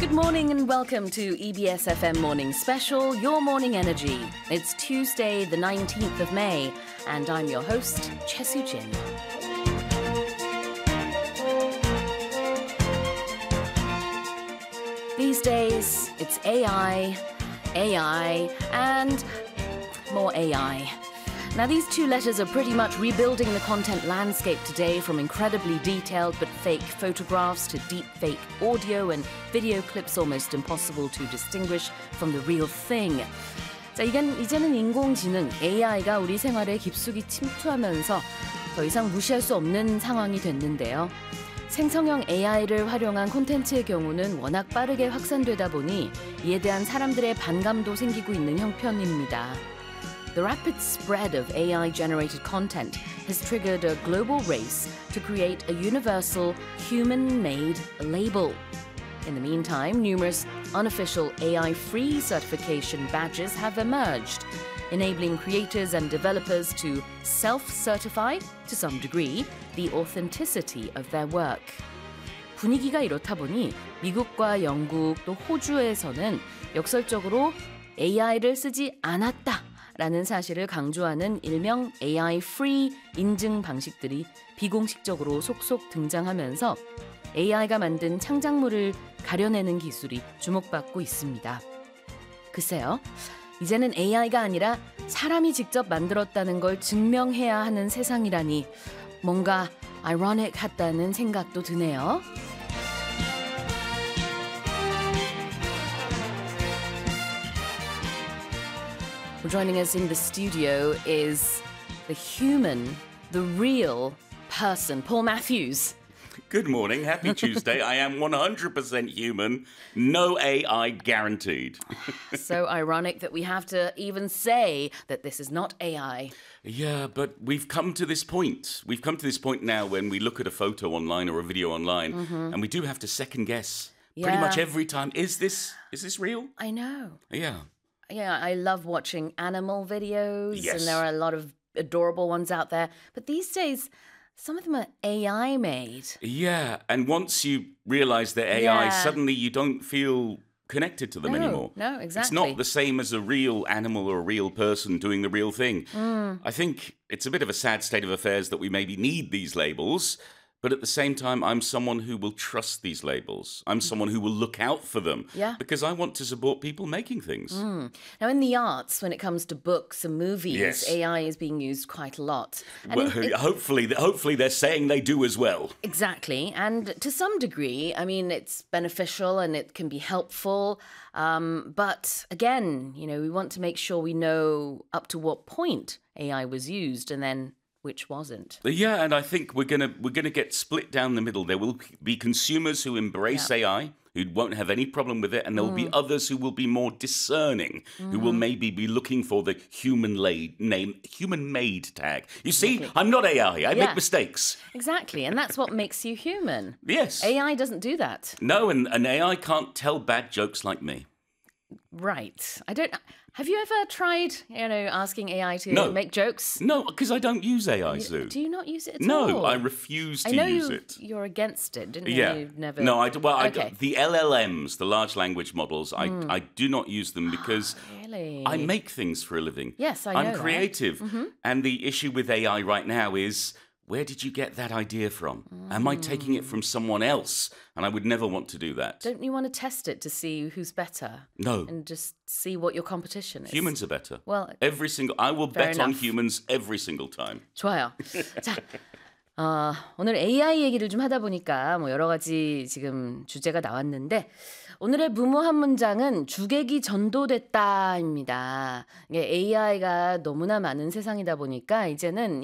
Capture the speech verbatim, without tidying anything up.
Good morning and welcome to E B S F M Morning Special, Your Morning Energy. It's Tuesday, the nineteenth of May, and I'm your host, Choi Soo-jin. These days, it's A I, A I, and more A I. Now, these two letters are pretty much rebuilding the content landscape today, from incredibly detailed but fake photographs to deep fake audio and video clips almost impossible to distinguish from the real thing. 자, 이건 이제는 인공지능 에이아이가 우리 생활에 깊숙이 침투하면서 더 이상 무시할 수 없는 상황이 됐는데요. 생성형 에이아이를 활용한 콘텐츠의 경우는 워낙 빠르게 확산되다 보니 이에 대한 사람들의 반감도 생기고 있는 형편입니다. The rapid spread of A I-generated content has triggered a global race to create a universal human-made label. In the meantime, numerous unofficial A I-free certification badges have emerged, enabling creators and developers to self-certify, to some degree, the authenticity of their work. 분위기가 이렇다 보니 미국과 영국 또 호주에서는 역설적으로 에이아이를 쓰지 않았다 라는 사실을 강조하는 일명 에이아이 free 인증 방식들이 비공식적으로 속속 등장하면서 에이아이가 만든 창작물을 가려내는 기술이 주목받고 있습니다. 글쎄요, 이제는 에이아이가 아니라 사람이 직접 만들었다는 걸 증명해야 하는 세상이라니 뭔가 아이러닉하다는 생각도 드네요. Joining us in the studio is the human, the real person, Paul Matthews. Good morning. Happy Tuesday. I am one hundred percent human. No A I guaranteed. So ironic that we have to even say that this is not A I. Yeah, but we've come to this point. We've come to this point now when we look at a photo online or a video online, mm-hmm. and we do have to second guess yeah. pretty much every time. Is this is this real? I know. Yeah. Yeah, I love watching animal videos, yes. and there are a lot of adorable ones out there. But these days, some of them are A I made. Yeah, and once you realize they're A I, yeah. suddenly you don't feel connected to them no, anymore. No, exactly. It's not the same as a real animal or a real person doing the real thing. Mm. I think it's a bit of a sad state of affairs that we maybe need these labels. But at the same time, I'm someone who will trust these labels. I'm someone who will look out for them. Yeah. Because I want to support people making things. Mm. Now, in the arts, when it comes to books and movies, yes. A I is being used quite a lot. And well, it, hopefully, hopefully they're saying they do as well. Exactly. And to some degree, I mean, it's beneficial and it can be helpful. Um, but again, you know, we want to make sure we know up to what point A I was used and then which wasn't. Yeah, and I think we're gonna we're gonna get split down the middle. There will be consumers who embrace yeah. A I, who won't have any problem with it, and there will mm. be others who will be more discerning, mm-hmm. who will maybe be looking for the human laid name, human made tag. You see, okay. I'm not A I. I yeah. make mistakes. Exactly, and that's what makes you human. Yes. A I doesn't do that. No, and an A I can't tell bad jokes like me. Right. I don't. Have you ever tried, you know, asking A I to no. make jokes? No, because I don't use A I, Sue. Do you not use it at no, all? No, I refuse to I know use you, it. You're against it, didn't yeah. you? You've never. No, I well, okay. I, the L L Ms, the large language models, Mm. I I do not use them because really? I make things for a living. Yes, I I'm know. I'm creative, mm-hmm. and the issue with A I right now is, where did you get that idea from? Mm. Am I taking it from someone else? And I would never want to do that. Don't you want to test it to see who's better? No. And just see what your competition is? Humans are better. Well, every single. I will bet enough. on humans every single time. 좋아요. 자, 어, 오늘 에이아이 얘기를 좀 하다 보니까 뭐 여러 가지 지금 주제가 나왔는데 오늘의 무모한 문장은 주객이 전도됐다입니다. 에이아이가 너무나 많은 세상이다 보니까 이제는